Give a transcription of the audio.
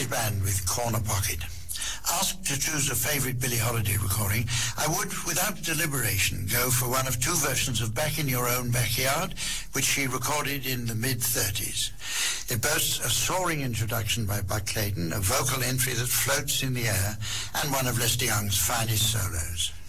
British band with Corner Pocket. Asked to choose a favourite Billie Holiday recording, I would, without deliberation, go for one of two versions of Back in Your Own Backyard, which she recorded in the mid-30s. It boasts a soaring introduction by Buck Clayton, a vocal entry that floats in the air, and one of Lester Young's finest solos.